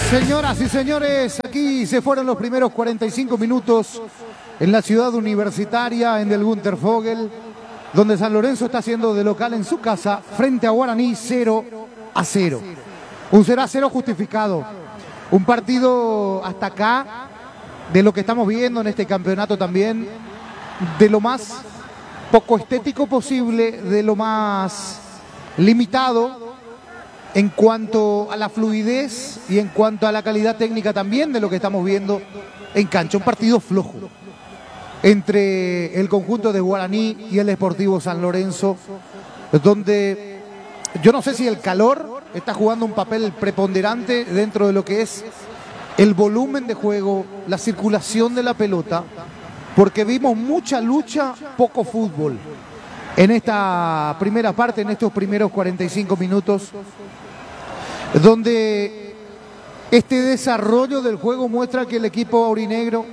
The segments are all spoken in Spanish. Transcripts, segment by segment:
Señoras y señores, aquí se fueron los primeros 45 minutos en la ciudad universitaria, en el Günter Vogel, donde San Lorenzo está haciendo de local en su casa frente a Guaraní 0-0. Un 0-0 justificado. Un partido hasta acá, de lo que estamos viendo en este campeonato también, de lo más poco estético posible, de lo más limitado en cuanto a la fluidez y en cuanto a la calidad técnica también de lo que estamos viendo en cancha. Un partido flojo entre el conjunto de Guaraní y el Sportivo San Lorenzo, donde yo no sé si el calor está jugando un papel preponderante dentro de lo que es el volumen de juego, la circulación de la pelota, porque vimos mucha lucha, poco fútbol en esta primera parte, en estos primeros 45 minutos, donde este desarrollo del juego muestra que el equipo aurinegro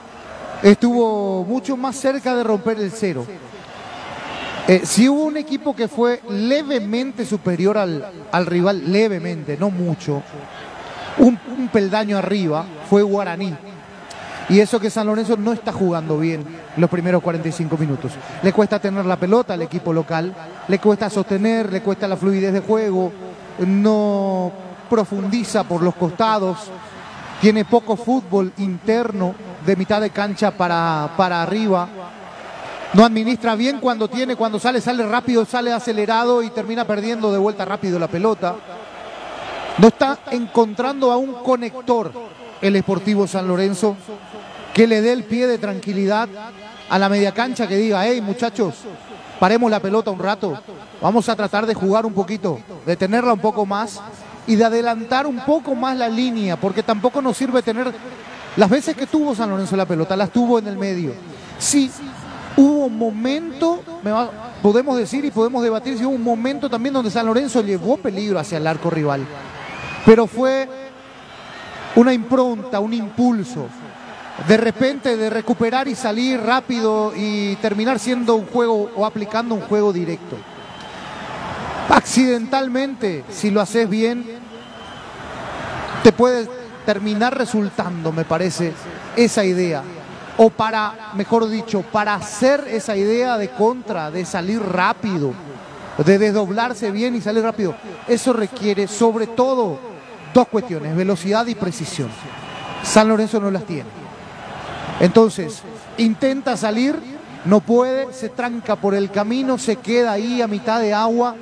estuvo mucho más cerca de romper el cero. Si hubo un equipo que fue levemente superior al rival, levemente, no mucho, un peldaño arriba, fue Guaraní. Y eso que San Lorenzo no está jugando bien los primeros 45 minutos. Le cuesta tener la pelota al equipo local, le cuesta sostener, le cuesta la fluidez de juego, no profundiza por los costados, tiene poco fútbol interno de mitad de cancha para arriba, no administra bien cuando sale rápido, sale acelerado y termina perdiendo de vuelta rápido la pelota. No está encontrando a un conector el Sportivo San Lorenzo que le dé el pie de tranquilidad a la media cancha, que diga: hey muchachos, paremos la pelota un rato, vamos a tratar de jugar un poquito, de tenerla un poco más y de adelantar un poco más la línea, porque tampoco nos sirve tener las veces que tuvo San Lorenzo la pelota, las tuvo en el medio. Sí, hubo un momento, podemos decir y podemos debatir si hubo un momento también donde San Lorenzo llevó peligro hacia el arco rival, pero fue una impronta, un impulso, de repente de recuperar y salir rápido y terminar siendo un juego o aplicando un juego directo. Accidentalmente, si lo haces bien, te puede terminar resultando, me parece, esa idea. O mejor dicho, para hacer esa idea de contra, de salir rápido, de desdoblarse bien y salir rápido. Eso requiere sobre todo dos cuestiones: velocidad y precisión. San Lorenzo no las tiene. Entonces, intenta salir, no puede, se tranca por el camino, se queda ahí a mitad de agua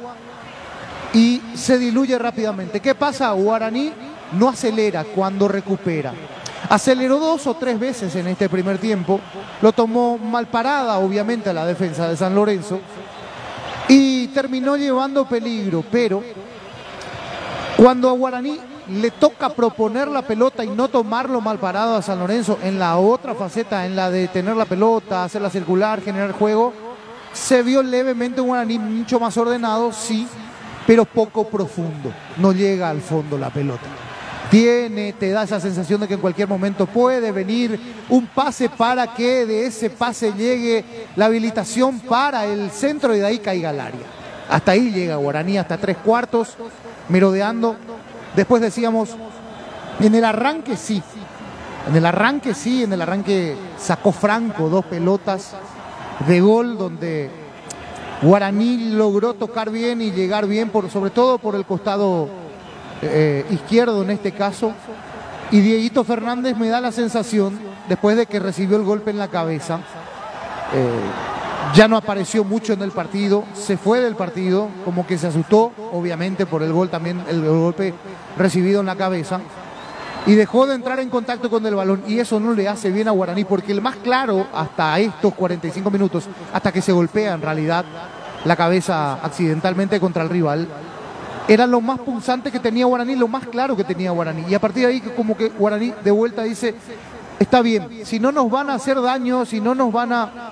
y se diluye rápidamente. ¿Qué pasa? Guaraní no acelera cuando recupera. Aceleró 2 o 3 veces en este primer tiempo, lo tomó mal parada, obviamente, a la defensa de San Lorenzo y terminó llevando peligro, pero cuando a Guaraní le toca proponer la pelota y no tomarlo mal parado a San Lorenzo, en la otra faceta, en la de tener la pelota, hacerla circular, generar juego, se vio levemente un Guaraní mucho más ordenado, sí, pero poco profundo. No llega al fondo la pelota. Te da esa sensación de que en cualquier momento puede venir un pase para que de ese pase llegue la habilitación para el centro y de ahí caiga al área. Hasta ahí llega Guaraní, hasta 3/4, merodeando. Después decíamos, en el arranque sí, en el arranque sacó Franco 2 pelotas de gol donde Guaraní logró tocar bien y llegar bien, sobre todo por el costado izquierdo en este caso, y Dieguito Fernández me da la sensación, después de que recibió el golpe en la cabeza, ya no apareció mucho en el partido, se fue del partido, como que se asustó, obviamente por el gol también, el golpe recibido en la cabeza, y dejó de entrar en contacto con el balón, y eso no le hace bien a Guaraní, porque el más claro hasta estos 45 minutos, hasta que se golpea en realidad la cabeza accidentalmente contra el rival, era lo más punzante que tenía Guaraní, lo más claro que tenía Guaraní, y a partir de ahí como que Guaraní de vuelta dice: está bien, si no nos van a hacer daño, si no nos van a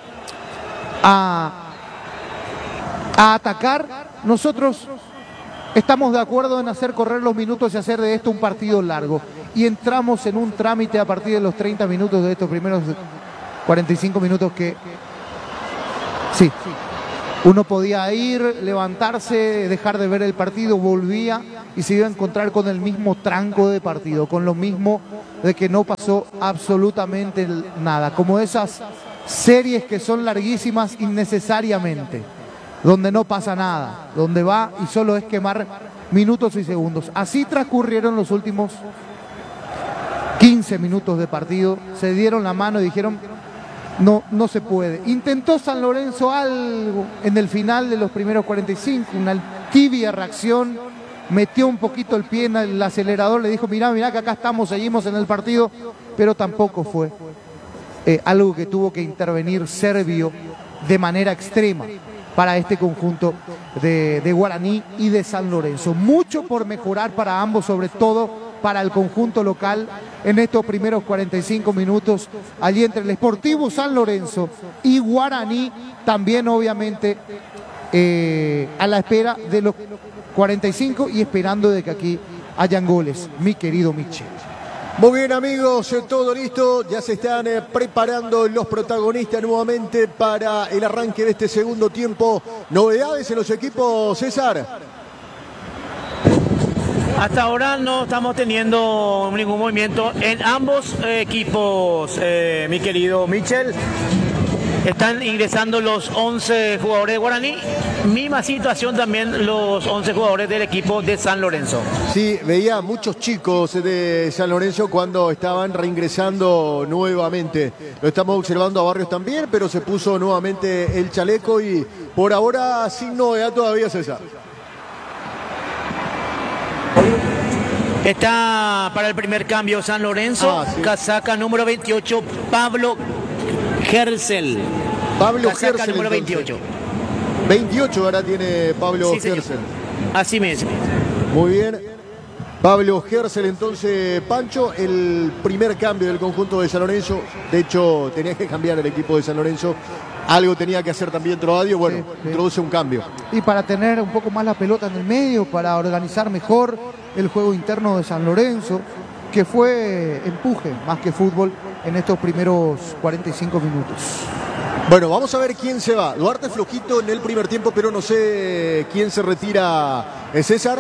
atacar, nosotros estamos de acuerdo en hacer correr los minutos y hacer de esto un partido largo. Y entramos en un trámite a partir de los 30 minutos de estos primeros 45 minutos que sí, uno podía ir, levantarse, dejar de ver el partido, volvía y se iba a encontrar con el mismo tranco de partido, con lo mismo de que no pasó absolutamente nada, como esas series que son larguísimas innecesariamente, donde no pasa nada, donde va y solo es quemar minutos y segundos. Así transcurrieron los últimos 15 minutos de partido, se dieron la mano y dijeron, no se puede. Intentó San Lorenzo algo en el final de los primeros 45, una tibia reacción, metió un poquito el pie en el acelerador, le dijo, mirá que acá estamos, seguimos en el partido, pero tampoco fue algo que tuvo que intervenir Servio de manera extrema para este conjunto de Guaraní y de San Lorenzo. Mucho por mejorar para ambos, sobre todo para el conjunto local en estos primeros 45 minutos, allí entre el Sportivo San Lorenzo y Guaraní, también obviamente a la espera de los 45 y esperando de que aquí hayan goles, mi querido Michel. Muy bien, amigos, todo listo, ya se están preparando los protagonistas nuevamente para el arranque de este segundo tiempo. ¿Novedades en los equipos, César? Hasta ahora no estamos teniendo ningún movimiento en ambos equipos, mi querido Michel. Están ingresando los 11 jugadores de Guaraní. Misma situación también los 11 jugadores del equipo de San Lorenzo. Sí, veía muchos chicos de San Lorenzo cuando estaban reingresando nuevamente. Lo estamos observando a Barrios también, pero se puso nuevamente el chaleco y por ahora sin novedad todavía, César. Está para el primer cambio San Lorenzo, sí. Casaca número 28, Pablo Gersel. Pablo Casaca Gersel, número entonces. 28. 28 ahora tiene Pablo Gersel. Así mismo. Muy bien. Pablo Gersel, entonces, Pancho, el primer cambio del conjunto de San Lorenzo. De hecho, tenía que cambiar el equipo de San Lorenzo. Algo tenía que hacer también Trovadio. Bueno, sí. Introduce un cambio. Y para tener un poco más la pelota en el medio, para organizar mejor el juego interno de San Lorenzo, que fue empuje más que fútbol en estos primeros 45 minutos. Bueno, vamos a ver quién se va. Duarte flojito en el primer tiempo, pero no sé quién se retira. ¿César?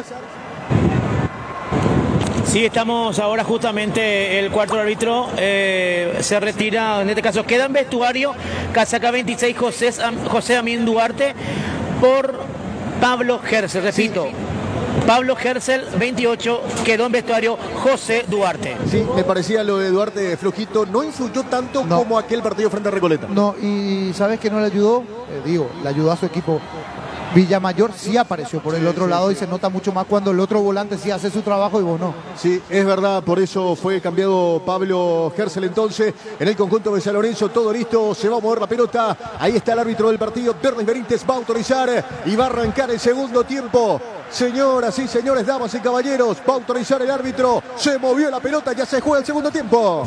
Sí, estamos ahora justamente el cuarto árbitro se retira, en este caso queda en vestuario, casaca 26 José Amín Duarte por Pablo Gersel, repito. Sí. Pablo Gersel, 28, quedó en vestuario José Duarte. Sí, me parecía lo de Duarte flojito, no influyó tanto como aquel partido frente a Recoleta. No, y ¿sabes que no le ayudó? Le ayudó a su equipo. Villamayor sí apareció por el otro lado y se nota mucho más cuando el otro volante sí hace su trabajo y vos no. Sí, es verdad, por eso fue cambiado Pablo Gersel entonces en el conjunto de San Lorenzo. Todo listo, se va a mover la pelota. Ahí está el árbitro del partido, Derlis Benítez, va a autorizar y va a arrancar el segundo tiempo. Señoras y señores, damas y caballeros, va a autorizar el árbitro. Se movió la pelota, ya se juega el segundo tiempo.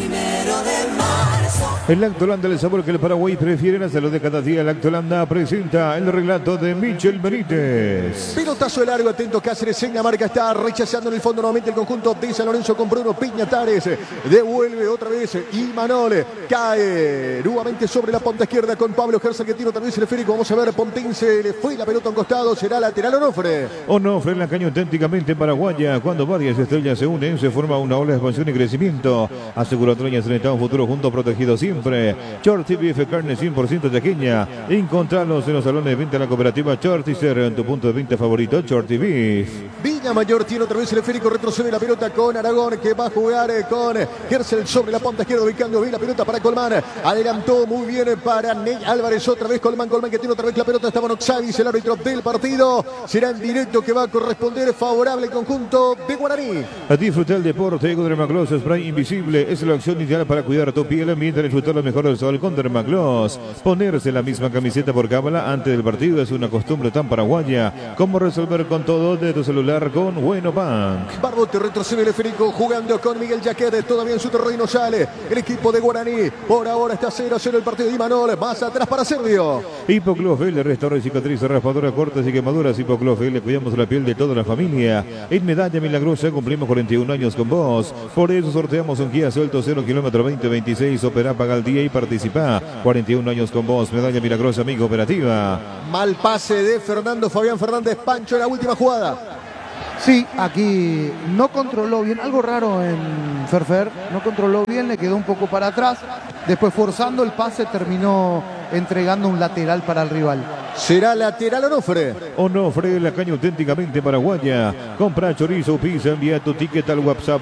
El Lactolanda, el sabor que el Paraguay prefiere, la salud de cada día. El Lactolanda presenta el relato de Michel Benítez. Pelotazo de largo, atento Cáceres en la marca, está rechazando en el fondo nuevamente el conjunto de San Lorenzo con Bruno Piñatares. Devuelve otra vez Imanol, cae nuevamente sobre la punta izquierda con Pablo Gersel que tiene otra vez el esférico. Vamos a ver, Pontín se le fue la pelota a un costado, será lateral Onofre. Onofre en la caña auténticamente paraguaya. Cuando varias estrellas se unen, se forma una ola de expansión y crecimiento. Asegura Troñas en estado futuro junto protegido siempre. Shorty Beef, carne 100% chaqueña. Encontrarlos en los salones de venta de la cooperativa Shorticer, en tu punto de venta favorito, Shorty Beef. Villamayor tiene otra vez el esférico, retrocede la pelota con Aragón que va a jugar con Gersel sobre la punta izquierda, ubicando bien la pelota para Colmán. Adelantó muy bien para Ney Álvarez, otra vez Colmán que tiene otra vez la pelota, estaba Noxavis, el árbitro del partido. Será en directo que va a corresponder favorable el conjunto de Guaraní. A disfrutar el deporte con Dermagloss Spray Invisible es la opción ideal para cuidar tu piel mientras disfrutar lo mejor del sol con Dermagloss. Ponerse la misma camiseta por cábala antes del partido es una costumbre tan paraguaya como resolver con todo de tu celular con Bueno Bank. Barbote retrocede el esférico jugando con Miguel Jaquet, todavía en su terreno sale el equipo de Guaraní. Por ahora está 0-0 el partido de Imanol, más atrás para Servio. Hipoclofel, restaura cicatrices, raspadura, cortes y quemaduras. Hipoclofel, cuidamos la piel de toda la familia. En Medalla Milagrosa cumplimos 41 años con vos. Por eso sorteamos un Kia Suelto 0 kilómetro 2026. Opera, paga al día y participa. 41 años con vos. Medalla Milagrosa, amigo operativa. Mal pase de Fernando Fabián Fernández. Pancho en la última jugada. Sí, aquí no controló bien, algo raro en Ferfer, no controló bien, le quedó un poco para atrás, después forzando el pase terminó entregando un lateral para el rival. ¿Será lateral Onofre? Onofre, la caña auténticamente paraguaya. Compra chorizo o pizza, envía tu ticket al WhatsApp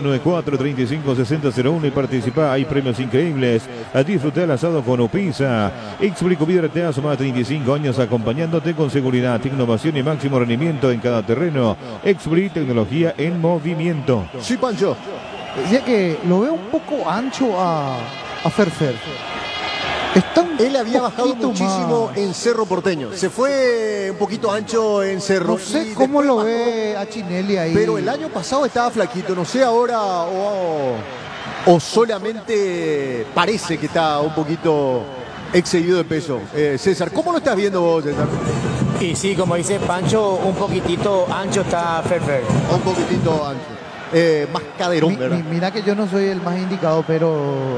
0994-356001 y participa. Hay premios increíbles. A disfrutar el asado con Upisa. Expli Comida Arteazo, más de 35 años acompañándote con seguridad, innovación y máximo rendimiento en cada terreno. Expli, tecnología en movimiento. Sí, Pancho. Decía que lo veo un poco ancho a Ferfer. Él había bajado muchísimo más en Cerro Porteño. Se fue un poquito ancho en Cerro. No sé cómo lo ve a Chinelli ahí. Pero el año pasado estaba flaquito. No sé ahora o solamente parece que está un poquito excedido de peso. César, ¿cómo lo estás viendo vos, César? Y sí, como dice Pancho, un poquitito ancho está Ferfer. Un poquitito ancho. Más caderón, ¿verdad? Mira que yo no soy el más indicado, pero...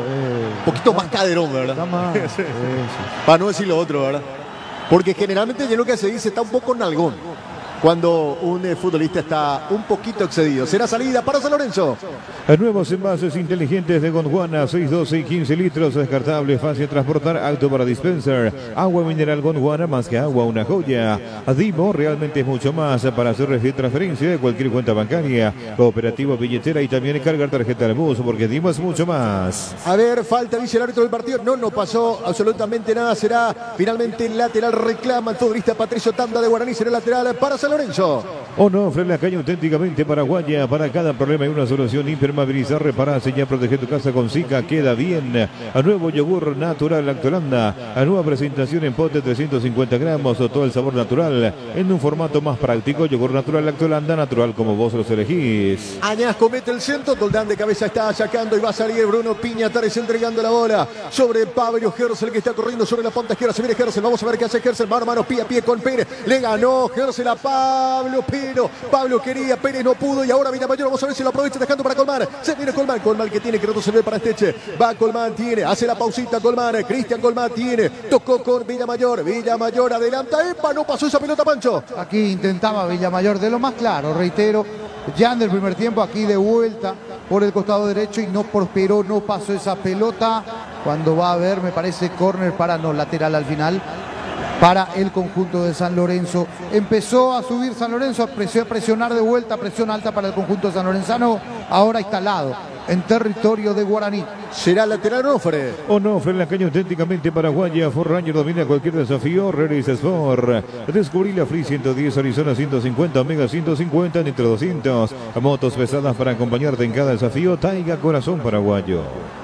un poquito más caderón, ¿verdad? Está más, sí. Para no decir lo otro, ¿verdad? Porque generalmente ya lo que se dice está un poco nalgón cuando un futbolista está un poquito excedido. Será salida para San Lorenzo. Nuevos envases inteligentes de Gondwana, 6, 12 y 15 litros, descartable, fácil de transportar, alto para dispenser. Agua mineral Gondwana, más que agua, una joya. Dimo realmente es mucho más para hacer transferencia de cualquier cuenta bancaria, cooperativa, billetera y también cargar tarjeta de bus, porque Dimo es mucho más. A ver, falta, dice el árbitro del partido. No pasó absolutamente nada. Será finalmente lateral, reclama el futbolista Patricio Tanda de Guaraní. Será lateral para San Lorenzo. Onofre, la caña auténticamente paraguaya. Para cada problema hay una solución. Impermeabilizar, reparar, sellar, proteger tu casa con Zika. Queda bien. A nuevo yogur natural Lactolanda. A nueva presentación en pote 350 gramos. O todo el sabor natural en un formato más práctico. Yogur natural Lactolanda, natural como vos los elegís. Añasco mete el centro. Doldán de cabeza está sacando y va a salir Bruno Piñatares entregando la bola sobre Pablo Hersel, que está corriendo sobre la punta izquierda. Se viene Hersel. Vamos a ver qué hace Hersel. Mano a mano, pie a pie con Pérez. Le ganó Hersel a Pablo, pero Pablo quería, Pérez no pudo y ahora Villamayor, vamos a ver si lo aprovecha dejando para Colmán. Se viene Colmán que tiene que retroceder para Esteche. Va Colmán, tiene, hace la pausita Colmán, Cristian Colmán tiene, tocó con Villamayor adelanta, epa, no pasó esa pelota, Pancho. Aquí intentaba Villamayor de lo más claro, reitero, ya en el primer tiempo aquí de vuelta por el costado derecho y no prosperó, no pasó esa pelota. Cuando va a haber, me parece, córner para no, lateral al final para el conjunto de San Lorenzo. Empezó a subir San Lorenzo, a presionar de vuelta, presión alta para el conjunto sanlorenzano, ahora instalado en territorio de Guaraní. Será lateral Onofre. Onofre en la caña auténticamente paraguaya. Forranger domina cualquier desafío. Reris Sport. Descubrí la Free 110, Arizona 150, Omega 150, Nitro 200. Motos pesadas para acompañarte en cada desafío. Taiga Corazón Paraguayo.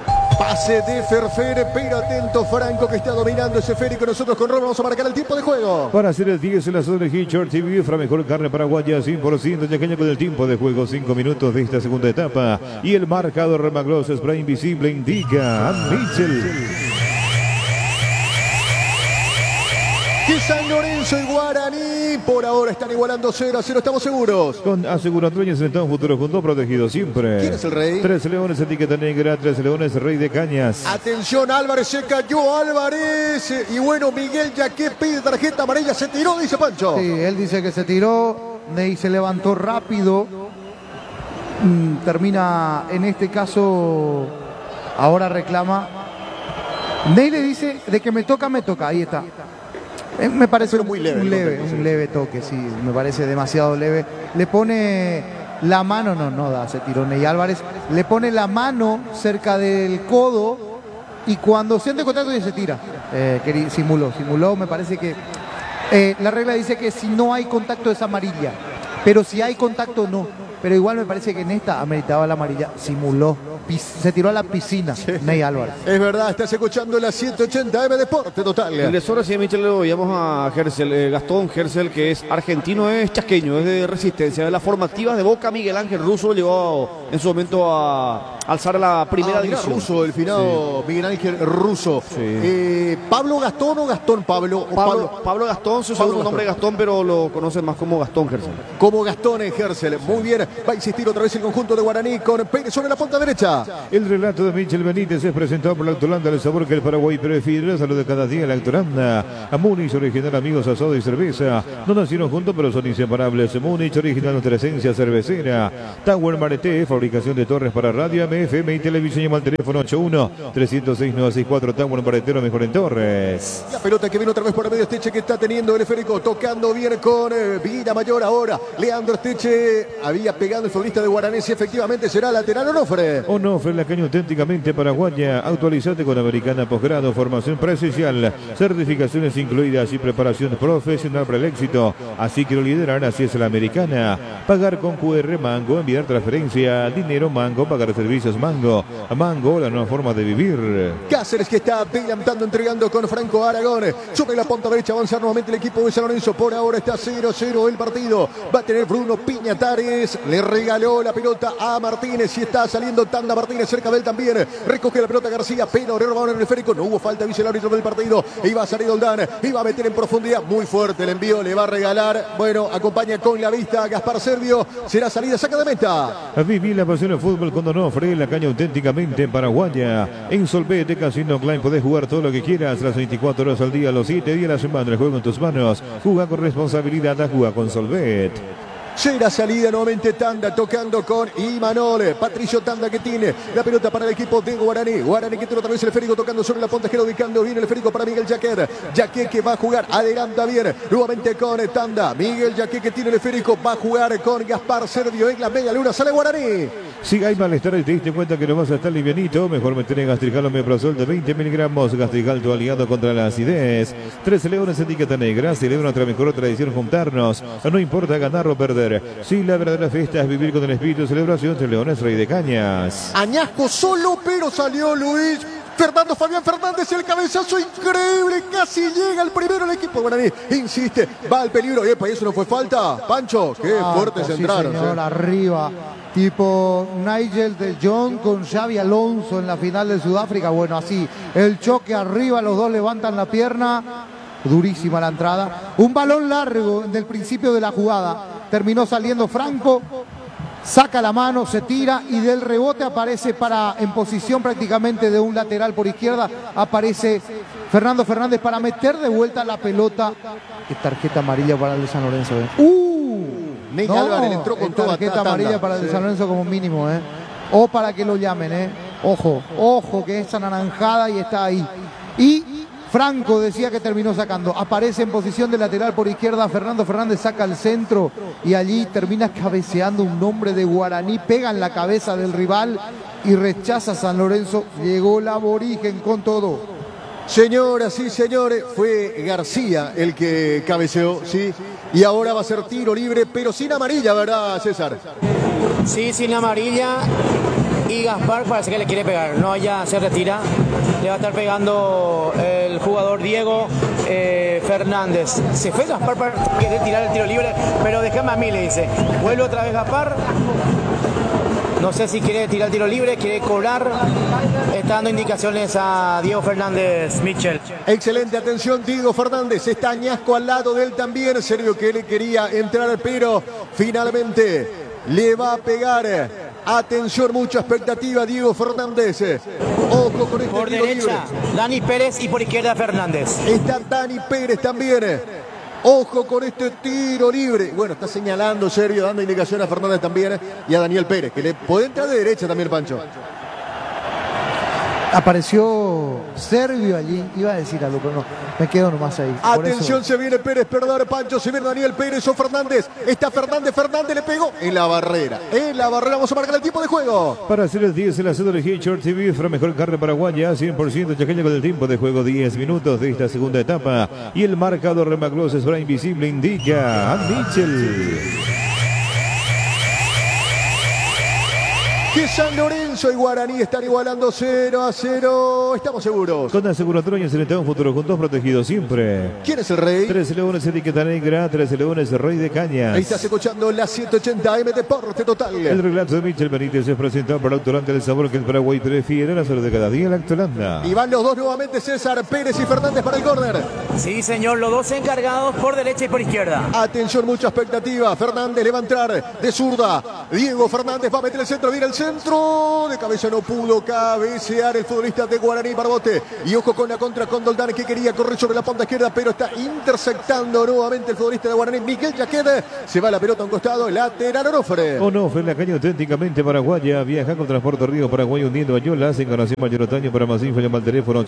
Pase de Ferfer, pero atento Franco que está dominando ese esférico. Nosotros con Ron vamos a marcar el tiempo de juego. Para hacer el 10 en la zona de Short TV, la mejor carne paraguaya, 100% yaqueña con el tiempo de juego, 5 minutos de esta segunda etapa. Y el marcador Remagloss Spray Invisible indica a Mitchell. Que San Lorenzo y Guaraní por ahora están igualando 0-0, estamos seguros. Con aseguradueñas sentado un futuro junto, protegido siempre. ¿Quién es el rey? 13 Leones, etiqueta negra, 13 Leones, Rey de Cañas. Atención, Álvarez, se cayó Álvarez. Y bueno, Miguel Yaqué pide tarjeta amarilla, se tiró, dice Pancho. Sí, él dice que se tiró, Ney se levantó rápido. Termina, en este caso, ahora reclama. Ney le dice, de que me toca, ahí está. Me parece muy leve, un leve toque, sí, me parece demasiado leve. Le pone la mano, no da, se tiró Ney Álvarez, le pone la mano cerca del codo y cuando siente contacto ya se tira. Simuló, me parece que la regla dice que si no hay contacto es amarilla, pero si hay contacto no. Pero igual me parece que en esta ameritaba la amarilla, simuló, se tiró a la piscina, sí. Ney Álvarez. Es verdad, estás escuchando la 180 M Deporte Total. Ingresó sí, Michel, le oíamos a Hersel, Gastón Hersel, que es argentino, es chasqueño, es de Resistencia, de las formativas de Boca. Miguel Ángel Russo llegó en su momento a alzar la primera división. Russo, el finado Miguel Ángel Russo. Sí. ¿Pablo Gastón o Gastón Pablo? Pablo Gastón, su segundo nombre Gastón, pero lo conocen más como Gastón Gersel. Como Gastón en Gersel. Muy bien, va a insistir otra vez el conjunto de Guaraní con Pérez sobre la punta derecha. El relato de Michel Benítez es presentado por la Lactolanda, el sabor que el Paraguay prefiere. Salud de cada día, Lactolanda. A Múnich original, amigos, asado y cerveza. No nacieron juntos, pero son inseparables. Múnich original, nuestra esencia cervecera. Tower Mareté, fabricación de torres para radio, FM y televisión. Llama al teléfono 81-306-964. Tower Mareté, lo mejor en torres. La pelota que viene otra vez por el medio, Esteche, que está teniendo el esférico, tocando bien con Villa Mayor ahora. Leandro Esteche había pegado el futbolista de Guaraní, si efectivamente será lateral. Onofre, la caña auténticamente paraguaya. Actualizate con Americana Posgrado, formación presencial, certificaciones incluidas y preparación profesional para el éxito. Así quiero liderar, así es la Americana. Pagar con QR Mango, enviar transferencia, dinero Mango, pagar servicios Mango. Mango, la nueva forma de vivir. Cáceres, que está adelantando, entregando con Franco Aragón. Sobre la punta derecha, avanzar nuevamente el equipo de San Lorenzo. Por ahora está 0-0 el partido. Va a tener Bruno Piñatares. Le regaló la pelota a Martínez y está saliendo Tanda Martínez cerca de él también. Recoge la pelota García, pero rerobaron en el esférico. No hubo falta, dice el árbitro del partido. Iba a salir Oldán, iba a meter en profundidad. Muy fuerte el envío, le va a regalar. Bueno, acompaña con la vista a Gaspar Servio. Será salida, saca de meta. Viví la pasión del fútbol con Onofre, la caña auténticamente paraguaya. En Solvete Casino Online podés jugar todo lo que quieras, las 24 horas al día, los 7 días a la semana. El juego en tus manos. Juega con responsabilidad, juega con Solvet. Será salida nuevamente Tanda, tocando con Imanol. Patricio Tanda, que tiene la pelota para el equipo de Guaraní. Guaraní que tiene otra vez el esférico, tocando sobre la punta, ubicando bien el esférico para Miguel Jaquet. Jaquet que va a jugar, adelanta bien, nuevamente con Tanda. Miguel Jaquet que tiene el esférico, va a jugar con Gaspar Servio en la media luna. Sale Guaraní. Si hay malestar y te diste cuenta que no vas a estar livianito, mejor meter en Gastrical Omeprazol de 20 miligramos. Gastrical, tu aliado contra la acidez. 13 leones, etiqueta negra. Celebra nuestra mejor tradición, juntarnos. No importa ganar o perder. Sí, la verdadera fiesta es vivir con el espíritu de celebración. Tres Leones, Rey de Cañas. Añasco solo, pero salió Luis Fernando Fabián Fernández, el cabezazo increíble, casi llega el primero el equipo Guaraní, insiste, va al peligro, y eso no fue falta. Pancho, qué fuertes sí, entraron. Señor, arriba, tipo Nigel de Jong con Xavi Alonso en la final de Sudáfrica. Bueno, así, el choque arriba, los dos levantan la pierna, durísima la entrada. Un balón largo del principio de la jugada, terminó saliendo Franco. Saca la mano, se tira y del rebote aparece en posición prácticamente de un lateral por izquierda. Aparece Fernando Fernández para meter de vuelta la pelota. Qué tarjeta amarilla para el de San Lorenzo. Nick Álvarez entró con toda tarjeta amarilla para el de San Lorenzo como mínimo. O para que lo llamen. Ojo que es anaranjada y está ahí. Y Franco decía que terminó sacando. Aparece en posición de lateral por izquierda. Fernando Fernández saca al centro y allí termina cabeceando un hombre de Guaraní. Pega en la cabeza del rival y rechaza a San Lorenzo. Llegó el aborigen con todo. Señoras y señores, fue García el que cabeceó, sí. Y ahora va a ser tiro libre, pero sin amarilla, ¿verdad, César? Sí, sin amarilla. Y Gaspar parece que le quiere pegar, no, ya se retira, le va a estar pegando el jugador Diego Fernández. Se fue Gaspar para querer tirar el tiro libre, pero déjame a mí, le dice. Vuelve otra vez Gaspar, no sé si quiere tirar el tiro libre, quiere cobrar, está dando indicaciones a Diego Fernández Michel. Excelente, atención, Diego Fernández, está Añasco al lado de él también, serio que le quería entrar, pero finalmente le va a pegar. Atención, mucha expectativa, Diego Fernández. Ojo con este por tiro derecha, libre. Dani Pérez y por izquierda Fernández. Está Dani Pérez también. Ojo con este tiro libre. Bueno, está señalando Sergio, dando indicación a Fernández también y a Daniel Pérez, que le puede entrar de derecha también, Pancho. Apareció Servio allí, iba a decir algo, pero no, me quedo nomás ahí. Atención, se viene Pérez, perdón, Pancho, se viene Daniel Pérez o Fernández. Está Fernández, le pegó en la barrera. Vamos a marcar el tiempo de juego. Para hacer el 10, el acero de Short TV, la mejor carne paraguaya, 100% chaqueña con el tiempo de juego, 10 minutos de esta segunda etapa. Y el marcador Remaglos es invisible, indica a Michel. que San Lorenzo y Guaraní están igualando 0-0. Estamos seguros. Con Aseguratroña se un futuro juntos protegidos siempre. ¿Quién es el rey? 13 Leones, etiqueta negra. 13 Leones, Rey de Cañas. Ahí estás escuchando la 180 AM Deporte Total. El relato de Michel Benítez es presentado por Lactolanda, el sabor que el Paraguay prefiere. La salud de cada día, Lactolanda. Y van los dos nuevamente, César Pérez y Fernández para el córner. Sí, señor, los dos encargados por derecha y por izquierda. Atención, mucha expectativa. Fernández le va a entrar de zurda. Diego Fernández va a meter el centro, viene el centro. De cabeza no pudo cabecear el futbolista de Guaraní, Barbote. Y ojo con la contra con Doldán, que quería correr sobre la punta izquierda, pero está interceptando nuevamente el futbolista de Guaraní, Miguel Jaquet. Se va la pelota a un costado, lateral Onofre. Onofre, la caña auténticamente paraguaya. Viaja con Transporte Río Paraguay hundiendo a Yolas. Encarnación Mayor Otaño. Para más info llama al teléfono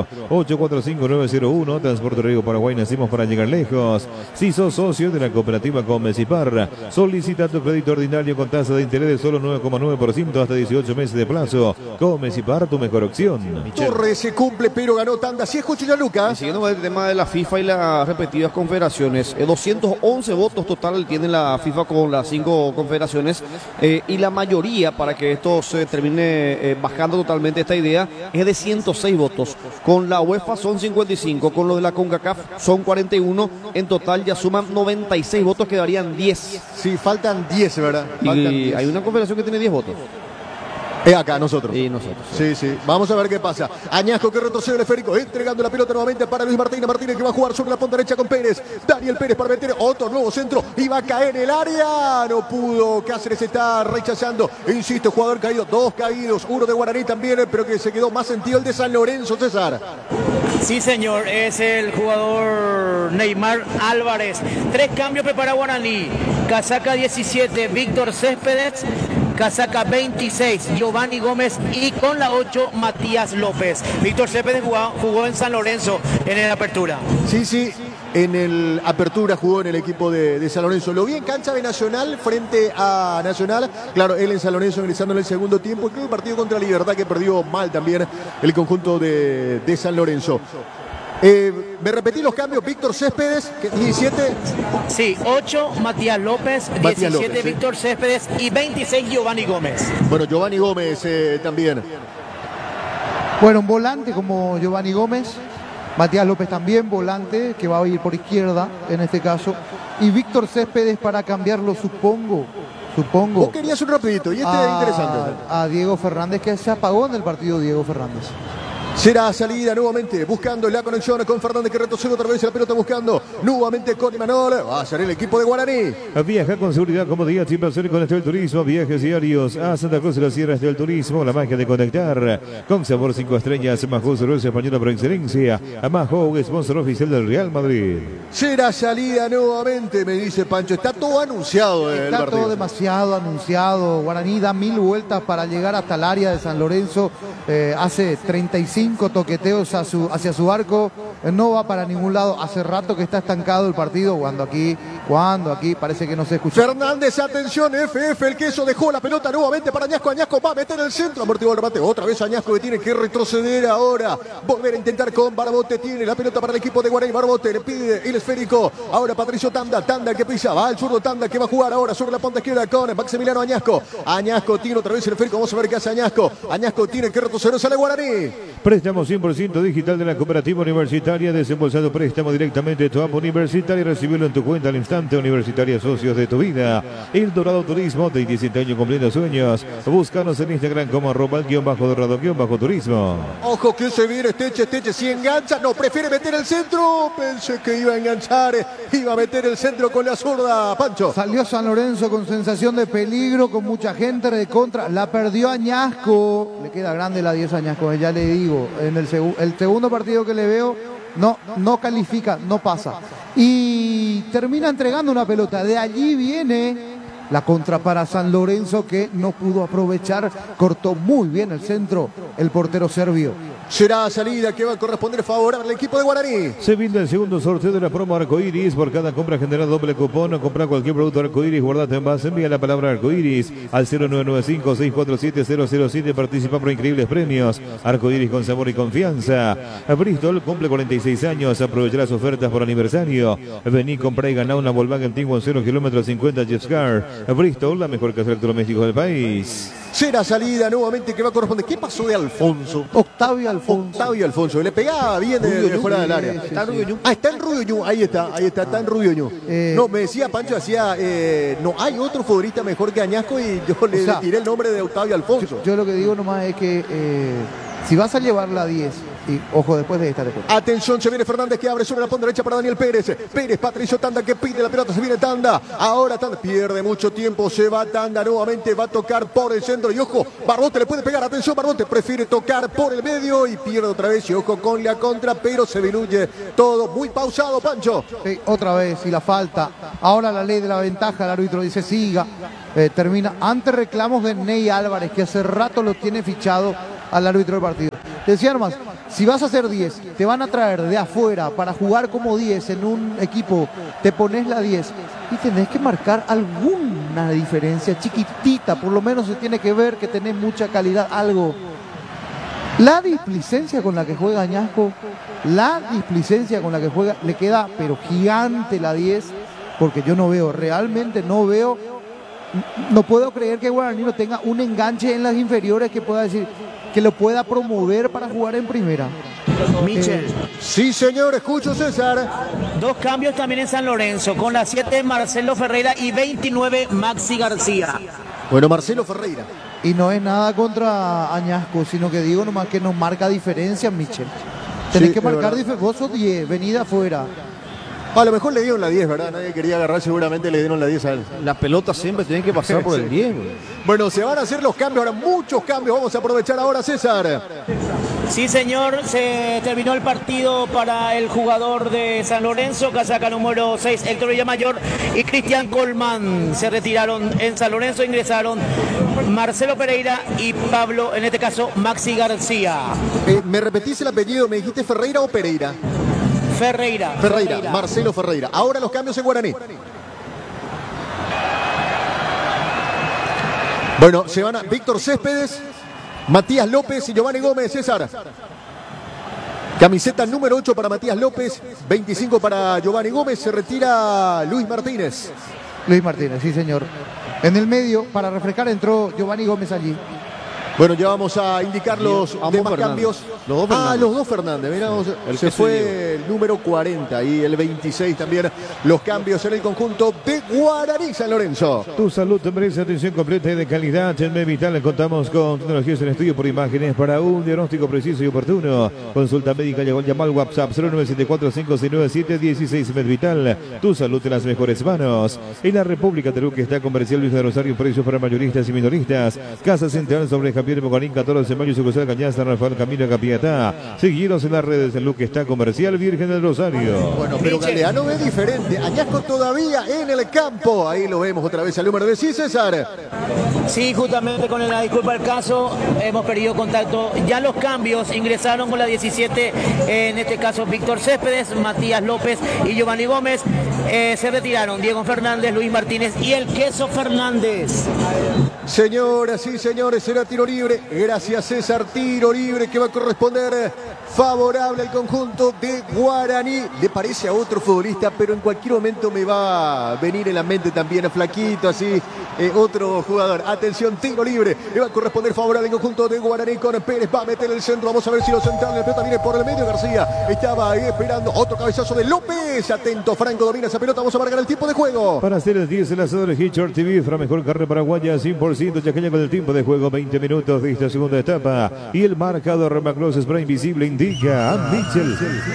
84-845-901. Transporte Río Paraguay, nacimos para llegar lejos. Si sos socio de la cooperativa Comecipar, solicita tu crédito ordinario con tasa de interés de solo 9,9% hasta 18 meses de plazo. Comecipar, tu mejor opción. Torres se cumple, pero ganó tanda. Si escucho ya, Lucas. Siguiendo con el tema de la FIFA y las repetidas confederaciones, 211 votos total tiene la FIFA con las 5 confederaciones, y la mayoría, para que esto se termine bajando totalmente esta idea, es de 106 votos. Con la UEFA son 55, con lo de la CONCACAF son 41, en total ya suman 96 votos, quedarían 10. Sí, faltan 10, ¿verdad? Faltan Y 10. hay una confederación que tiene 10 votos. Es acá, nosotros. Y nosotros. Sí, sí. Vamos a ver qué pasa. Añasco que retrocede el esférico, entregando la pelota nuevamente para Luis Martínez. Martínez que va a jugar sobre la punta derecha con Pérez. Daniel Pérez para meter otro nuevo centro. Y va a caer en el área. No pudo. Cáceres está rechazando. Insisto, jugador caído. 2 caídos. Uno de Guaraní también, pero que se quedó más sentido el de San Lorenzo, César. Sí, señor, es el jugador Neymar Álvarez. 3 cambios prepara Guaraní. Casaca 17, Víctor Céspedes. Casaca 26, Giovanni Gómez, y con la 8, Matías López. Víctor Céspedes jugó en San Lorenzo en el Apertura. Sí, sí. En el Apertura jugó en el equipo de San Lorenzo. Lo vi en cancha de Nacional frente a Nacional. Claro, él en San Lorenzo ingresando en el segundo tiempo. Y creo que el partido contra Libertad, que perdió mal también el conjunto de San Lorenzo. Me repetí los cambios. Víctor Céspedes, 17. Sí, 8, Matías López, 17, López, Víctor Céspedes, y 26, Giovanni Gómez. Bueno, Giovanni Gómez también. Bueno, un volante como Giovanni Gómez. Matías López también, volante, que va a ir por izquierda en este caso. Y Víctor Céspedes para cambiarlo, supongo. Vos querías un rapidito, y este es interesante. A Diego Fernández, que se apagó en el partido Diego Fernández. Será salida nuevamente, buscando la conexión con Fernández, que retrocede otra vez la pelota, buscando nuevamente con Imanol. Va a ser el equipo de Guaraní. Viaja con seguridad, comodidad, sin placer con Estel Turismo. Viajes diarios a Santa Cruz de las Sierras del Turismo. La magia de conectar. Con sabor 5 estrellas. Majo, cerveza española por excelencia. Majo, sponsor oficial del Real Madrid. Será salida nuevamente, me dice Pancho. Está todo anunciado. Está todo demasiado anunciado. Guaraní da 1000 vueltas para llegar hasta el área de San Lorenzo. Hace 35 toqueteos hacia su arco. No va para ningún lado. Hace rato que está estancado el partido. Cuando aquí, parece que no se escucha. Fernández, atención, FF, el queso dejó la pelota nuevamente para Añasco. Añasco va a meter el centro, amortiguó el remate. Otra vez Añasco, que tiene que retroceder ahora. Volver a intentar con Barbote. Tiene la pelota para el equipo de Guaraní. Barbote le pide el esférico. Ahora Patricio Tanda. Tanda que pisa. Va el zurdo Tanda, que va a jugar ahora sobre la punta izquierda con Maximiliano Añasco. Añasco tiene otra vez el esférico. Vamos a ver qué hace Añasco. Añasco tiene que retroceder. Sale Guaraní. Préstamo 100% digital de la Cooperativa Universitaria. Desembolsado préstamo directamente de tu app universitaria y recibirlo en tu cuenta al instante. Universitaria, socios de tu vida. El Dorado Turismo, de 17 años cumpliendo sueños. Búscanos en Instagram como @dorado_turismo. Ojo que se viene Esteche, si engancha, no, prefiere meter el centro. Pensé que iba a enganchar, iba a meter el centro con la zurda, Pancho. Salió San Lorenzo con sensación de peligro, con mucha gente de contra. La perdió Añasco. Le queda grande la 10 Añasco, ya le digo. En el segundo partido que le veo, no califica, no pasa. Y termina entregando una pelota. De allí viene la contra para San Lorenzo, que no pudo aprovechar. Cortó muy bien el centro el portero serbio. Será salida que va a corresponder favorable al equipo de Guaraní. Se brinda el segundo sorteo de la promo Arcoiris. Por cada compra genera doble cupón. O comprar cualquier producto Arcoiris, guardate en base, envía la palabra Arcoiris al 0995-647-007. Participa por increíbles premios. Arcoiris con sabor y confianza. Bristol cumple 46 años. Aprovecha las ofertas por aniversario. Vení, comprá y ganá una Volkswagen Tiguan 0 km 50 Jeep Car. Bristol, la mejor casa de electrodomésticos del país. Será salida nuevamente que va a corresponder. ¿Qué pasó de Alfonso? Octavio Alfonso. Octavio Alfonso, le pegaba bien de fuera del área. Está Rubio Ñu. Ah, está en Rubio Ñu, ahí está, está en Rubio Ñu. No, me decía Pancho, no hay otro futbolista mejor que Añasco y yo le tiré el nombre de Octavio Alfonso. Yo lo que digo nomás es que si vas a llevar la 10, y ojo, después de esta te cuento. Atención, se viene Fernández que abre sobre la punta derecha para Daniel Pérez. Pérez, Patricio Tanda que pide la pelota, se viene Tanda. Ahora Tanda pierde mucho tiempo, se va Tanda nuevamente, va a tocar por el centro y ojo, Barbote le puede pegar. Atención, Barbote prefiere tocar por el medio y pierde otra vez y ojo con la contra, pero se diluye todo muy pausado, Pancho. Sí, otra vez, y la falta. Ahora la ley de la ventaja, el árbitro dice siga. Termina ante reclamos de Ney Álvarez, que hace rato lo tiene fichado al árbitro del partido. Te decía nomás, si vas a hacer 10, te van a traer de afuera para jugar como 10 en un equipo, te pones la 10 y tenés que marcar alguna diferencia chiquitita, por lo menos se tiene que ver que tenés mucha calidad, algo. La displicencia con la que juega Añasco, le queda pero gigante la 10, porque yo realmente no veo, no puedo creer que Guaraní no tenga un enganche en las inferiores que pueda decir, que lo pueda promover para jugar en primera. Michel. Sí, señor, escucho, César. 2 cambios también en San Lorenzo, con la 7 Marcelo Ferreira y 29 Maxi García. Bueno, Marcelo Ferreira. Y no es nada contra Añasco, sino que digo nomás que nos marca diferencia, Michel. Tenés que marcar diferencia. Vos sos 10, venida afuera. A lo mejor le dieron la 10, ¿verdad? Nadie quería agarrar, seguramente le dieron la 10 a él. La pelota siempre tiene que pasar por el 10. Bueno, se van a hacer los cambios, ahora muchos cambios. Vamos a aprovechar ahora, César. Sí, señor, se terminó el partido para el jugador de San Lorenzo, casaca número 6, Héctor Villamayor y Cristian Colmán. Se retiraron en San Lorenzo, ingresaron Marcelo Pereira y Pablo, en este caso, Maxi García. ¿Me repetís el apellido? ¿Me dijiste Ferreira o Pereira? Ferreira. Marcelo Ferreira. Ahora los cambios en Guaraní. Bueno, se van a Víctor Céspedes, Matías López y Giovanni Gómez, César. Camiseta número 8 para Matías López, 25 para Giovanni Gómez. Se retira Luis Martínez. Luis Martínez, sí, señor. En el medio, para refrescar, entró Giovanni Gómez allí. Bueno, ya vamos a indicar los demás cambios. Los dos Fernández. Mirá, se fue el número 40 y el 26 también. Los cambios en el conjunto de Guaraní San Lorenzo. Tu salud te merece atención completa y de calidad. En Medvital contamos con tecnologías en estudio por imágenes para un diagnóstico preciso y oportuno. Consulta médica, llama al WhatsApp 0974-597-16. Medvital, tu salud en las mejores manos. En la República de Luque está Comercial Luis de Rosario, precios para mayoristas y minoristas. Casa Central sobre Javier Mocarín, 14 de mayo, sucursal Cañaza, Rafael Camilo Capiatá. Seguiros en las redes en Luque está Comercial Virgen del Rosario. Bueno, pero Galeano es diferente. Añasco todavía en el campo. Ahí lo vemos otra vez al número de sí, César. Sí, justamente con la disculpa del caso, hemos perdido contacto. Ya los cambios ingresaron con la 17, en este caso Víctor Céspedes, Matías López y Giovanni Gómez. Se retiraron Diego Fernández, Luis Martínez y el Queso Fernández. Señoras y señores, será tiro libre. Gracias, César. Tiro libre que va a corresponder favorable al conjunto de Guaraní. Le parece a otro futbolista, pero en cualquier momento me va a venir en la mente también a Flaquito, así, otro jugador. Atención, tiro libre. Le va a corresponder favorable al conjunto de Guaraní con Pérez. Va a meter el centro. Vamos a ver si lo central. La pelota viene por el medio. García estaba ahí esperando. Otro cabezazo de López. Atento, Franco domina esa pelota. Vamos a marcar el tiempo de juego. Para hacer el 10, el asador Hitchard TV, la mejor carne paraguaya, 100% chaqueña con el tiempo de juego, 20 minutos de esta segunda etapa. Y el marcador Macross Spray Invisible indica a Mitchell.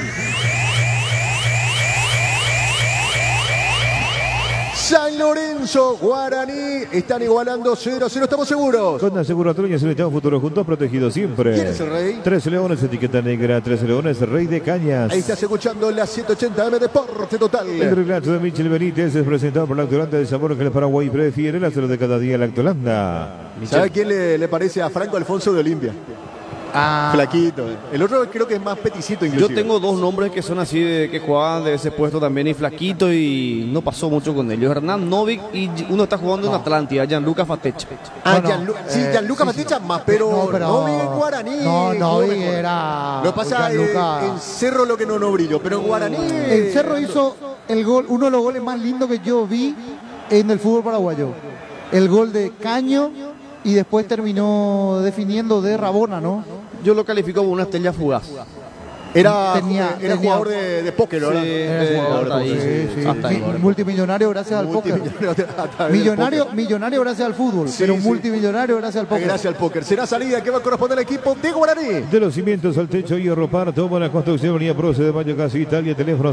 San Lorenzo, Guaraní, están igualando 0-0, estamos seguros. Con Aseguratoria Selección Futuro Juntos, protegido siempre. ¿Quién es el rey? 13 Leones, etiqueta negra, 13 Leones, Rey de Cañas. Ahí estás escuchando la 180M Deporte Total. El relato de Michel Benítez es presentado por la Lactolanda de sabor que el Paraguay prefiere, el acero de cada día Lactolanda. ¿Sabe quién le parece a Franco Alfonso de Olimpia? Flaquito. El otro creo que es más peticito inclusive. Yo tengo dos nombres que son así, que jugaban de ese puesto también, y Flaquito, y no pasó mucho con ellos. Hernán Novik y uno está jugando en Atlántida, Gianluca Fatecha. Gianluca Fatecha más, pero Novik en Guaraní. Novik era... Lo que pasa en Cerro lo que no brilló, pero en Guaraní... En Cerro hizo el gol, uno de los goles más lindos que yo vi en el fútbol paraguayo. El gol de Caño y después terminó definiendo de Rabona, ¿no? Yo lo califico como una estrella fugaz. Era Tenía- jugador de póker, ¿verdad? Sí, Jugador hasta de ahí, póker. sí. Hasta ahí. Multimillonario gracias al póker. Millonario gracias al fútbol, Sí, pero sí. multimillonario gracias al póker. Gracias al póker. Será salida que va a corresponder al equipo de Guaraní. De los cimientos al techo, Hierro Par, toma la construcción, Avenida Proce de Mayo, Casi Italia, teléfono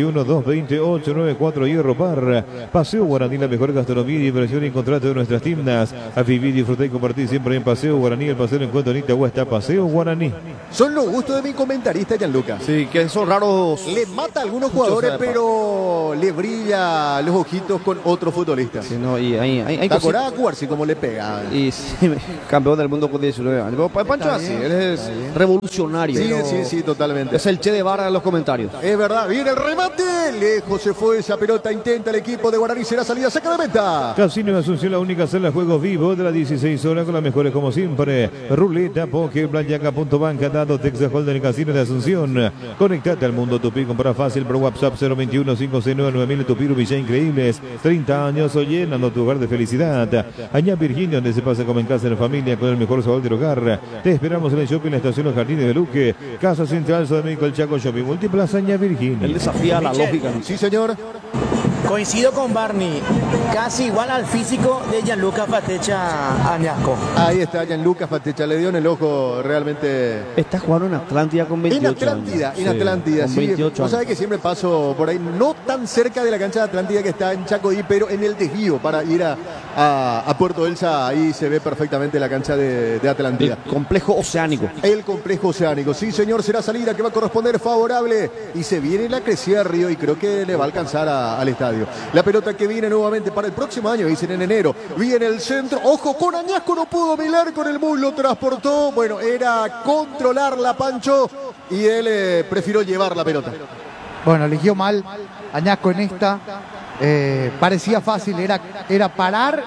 021-228-94, Hierro Par. Paseo Guaraní, la mejor gastronomía y diversión y contrato de nuestras tiendas. A vivir, disfrutar y compartir siempre en Paseo Guaraní, el paseo en encuentro en Itagua está Paseo Guaraní. Son los gustos de mi comentarista, Gianluca. Sí, que son raros. Le mata a algunos jugadores, Muchos, pero le brilla los ojitos con otros futbolistas. Sí, no, y hay ¿Te cositas. acordás a Cuarzi cómo le pega? Y sí, campeón del mundo con 19 años. Pero Pancho es así, él es revolucionario. Sí, totalmente. Es el Che de Vara en los comentarios. Es verdad, viene el remate. Lejos se fue esa pelota. Intenta el equipo de Guaraní. Será salida, saca de meta. Casino de Asunción, la única sala de juegos vivo de las 16 horas con las mejores como siempre. Ruleta, Poker, Blancyaca, Punto Banca, Dado, Texas Hold'em, Casino de Asunción. Conectate al mundo Tupi, compra fácil por WhatsApp 021-569-9000. Tupi, Villa Increíbles. 30 años hoy llenando tu hogar de felicidad. Añá Virginia, donde se pasa como en casa en familia con el mejor sabor del hogar. Te esperamos en el shopping, la estación Los Jardines de Luque. Casa Central, Sodamérico, el Chaco Shopping Multiplaza, Añá Virginia. Él desafía la lógica. Sí, señor. Coincido con Barney, casi igual al físico de Gianluca Fatecha Añasco. Ahí está Gianluca Fatecha. Le dio en el ojo realmente. Está jugando en Atlántida con 28 En Atlántida, años. en Atlántida. Con Sí, 28 vos sabés años. que siempre paso por ahí, no tan cerca de la cancha de Atlántida que está en Chacoí, pero en el desvío para ir a Puerto Elsa. Ahí se ve perfectamente la cancha de Atlántida. El complejo oceánico. El complejo oceánico. Sí, señor, será salida que va a corresponder favorable. Y se viene la crecida de Río y creo que le va a alcanzar al estadio. La pelota que viene nuevamente para el próximo año, dicen en enero. Viene el centro. Ojo, con Añasco no pudo milar con el muslo, transportó. Bueno, era controlarla, Pancho. Y él prefirió llevar la pelota. Bueno, eligió mal Añasco en esta. Parecía fácil, era parar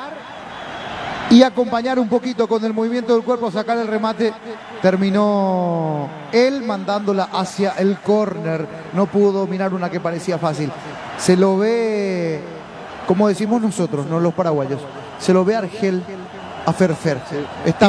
y acompañar un poquito con el movimiento del cuerpo, sacar el remate. Terminó él mandándola hacia el córner. No pudo dominar una que parecía fácil. Se lo ve, como decimos nosotros, no los paraguayos, se lo ve Argel a Ferfer. Está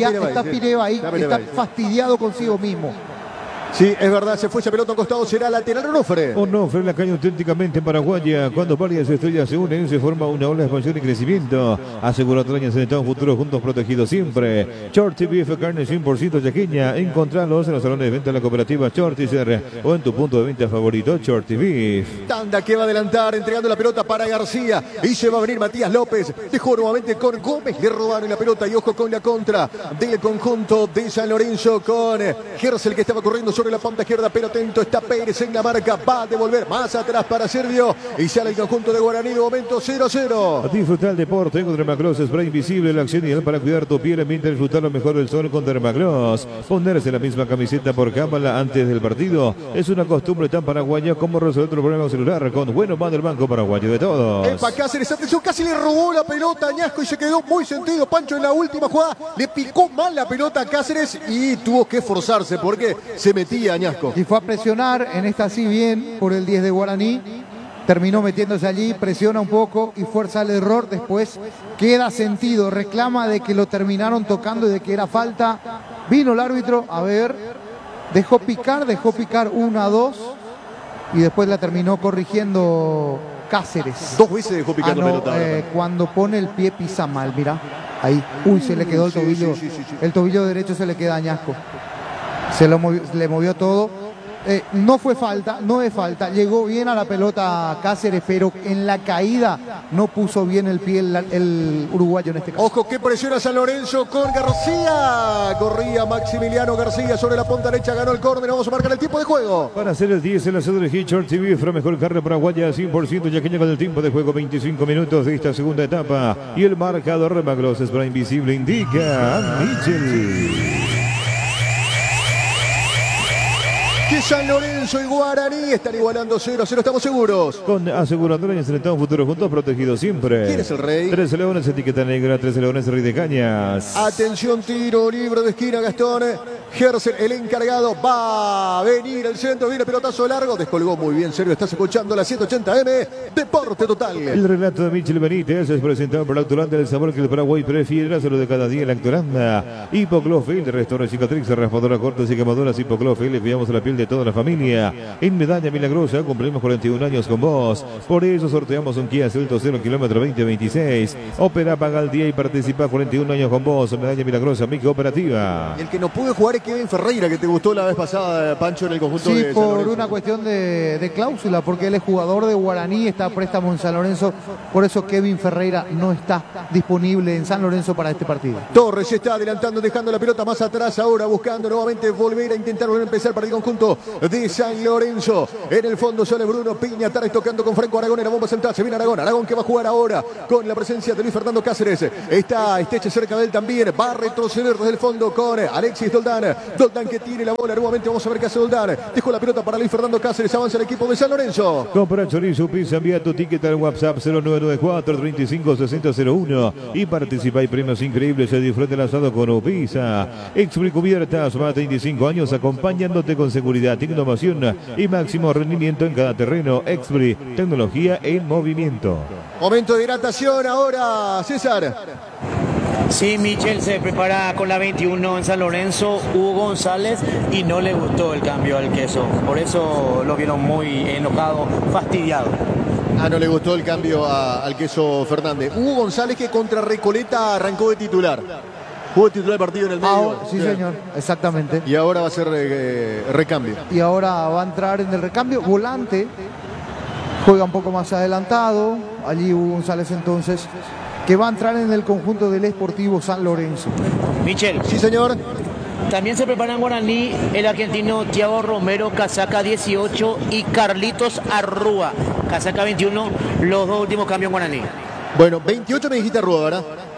fastidiado consigo mismo. Sí, es verdad, se fue esa pelota a un costado, será lateral Onofre. Onofre, la calle auténticamente paraguaya. Cuando varias estrellas se unen, se forma una ola de expansión y crecimiento. Asegura Añas en un futuro juntos protegidos siempre. Shorty Beef, carne 100% yaqueña. Encontralos en los salones de venta de la cooperativa Shortizer o en tu punto de venta favorito, Shorty Beef. Tanda que va a adelantar, entregando la pelota para García. Y se va a venir Matías López. Dejó nuevamente con Gómez. Le robaron la pelota y ojo con la contra del conjunto de San Lorenzo con Gersel que estaba corriendo sobre la punta izquierda, pero atento está Pérez en la marca, va a devolver más atrás para Sergio y sale el conjunto de Guaraní, de momento 0-0. Disfrutar el deporte con Dermagloss, spray invisible, la acción ideal para cuidar tu piel, mientras disfrutar lo mejor del sol con Dermagloss. Ponerse la misma camiseta por cámara antes del partido es una costumbre tan paraguaya como resolver otro problema celular con Bueno Más del Banco Paraguayo de todos. Epa, Cáceres, atención, casi le robó la pelota a Añasco y se quedó muy sentido. Pancho en la última jugada le picó mal la pelota a Cáceres y tuvo que esforzarse porque se metía Añasco. Y fue a presionar, en esta sí bien, por el 10 de Guaraní. Terminó metiéndose allí, presiona un poco y fuerza el error. Después queda sentido, reclama de que lo terminaron tocando y de que era falta. Vino el árbitro, a ver, dejó picar 1-2 y después la terminó corrigiendo Cáceres. Dos veces dejó picando pelota. Cuando pone el pie pisa mal, mira, ahí, uy, se le quedó el tobillo, el tobillo derecho se le queda a Añasco. Le movió todo. No fue falta, no es falta. Llegó bien a la pelota Cáceres, pero en la caída no puso bien el pie el uruguayo en este caso. Ojo que presiona San Lorenzo con García. Corría Maximiliano García sobre la punta derecha, ganó el córner. Vamos a marcar el tiempo de juego. Para hacer el 10, el hacedor de Hitchard TV, la mejor carne paraguaya, 100% yaqueña con el tiempo de juego, 25 minutos de esta segunda etapa. Y el marcador Remagloss, spray invisible, indica a Mitchell. Que San Lorenzo y Guaraní están igualando 0-0, estamos seguros. Con aseguradora y enfrentado un futuro juntos protegidos siempre. ¿Quién es el rey? 13 Leones, etiqueta negra, 13 Leones, Rey de Cañas. Atención, tiro libre de esquina, Gastón. Gersen, el encargado, va a venir el centro, viene pelotazo largo, descolgó muy bien, Sergio, estás escuchando la 180M, Deporte Total. El relato de Michel Benítez es presentado por Lactolanda, el sabor que el Paraguay prefiere, la salud de cada día, Lactolanda. Hipoclofil, restaura cicatriz, raspadora, cortes y quemaduras, Hipoclofil, le cuidamos la piel de toda la familia. En Medalla Milagrosa cumplimos 41 años con vos, por eso sorteamos un Kia Celto 0 kilómetro 2026. Opera, paga al día y participa 41 años con vos, Medalla Milagrosa, micro operativa. El que no pudo jugar es Kevin Ferreira, que te gustó la vez pasada, Pancho, en el conjunto de San por Lorenzo. una cuestión de cláusula, porque él es jugador de Guaraní, está a préstamo en San Lorenzo, por eso Kevin Ferreira no está disponible en San Lorenzo para este partido. Torres se está adelantando, dejando la pelota más atrás ahora, buscando nuevamente volver a intentar volver a empezar para el conjunto de San Lorenzo. En el fondo sale Bruno Piña, Tares tocando con Franco Aragón en la bomba central, se viene Aragón que va a jugar ahora con la presencia de Luis Fernando Cáceres. Está Esteche cerca de él también, va a retroceder desde el fondo con Alexis Doldán que tiene la bola, nuevamente vamos a ver qué hace Doldán. Dejó la pelota para Luis Fernando Cáceres, avanza el equipo de San Lorenzo. Compra chorizo pizza, envía tu ticket al WhatsApp 0994 35 6001 y participa en premios increíbles. Se disfruta el asado con Pizza. Expri Cubiertas, más de 25 años acompañándote con seguridad, innovación y máximo rendimiento en cada terreno. Expri, tecnología en movimiento. Momento de hidratación ahora, César. Sí, Michel se prepara con la 21 en San Lorenzo, Hugo González, y no le gustó el cambio al queso. Por eso lo vieron muy enojado, fastidiado. No le gustó el cambio al queso Fernández. Hugo González, que contra Recoleta arrancó de titular. Jugó de titular el partido en el medio. Sí, señor, exactamente. Y ahora va a ser recambio. Y ahora va a entrar en el recambio. Volante, juega un poco más adelantado. Allí Hugo González entonces, que va a entrar en el conjunto del Sportivo San Lorenzo. Michel. Sí, señor. También se prepara en Guaraní el argentino Thiago Romero, casaca 18, y Carlitos Arrúa, casaca 21, los dos últimos cambios en Guaraní. Bueno, 28 me dijiste Arrúa, ¿verdad?